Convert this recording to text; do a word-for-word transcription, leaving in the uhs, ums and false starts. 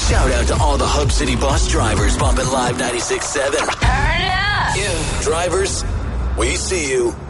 Shout out to all the Hub City bus drivers bumping Live ninety-six point seven. Turn it up. Yeah. Drivers, we see you.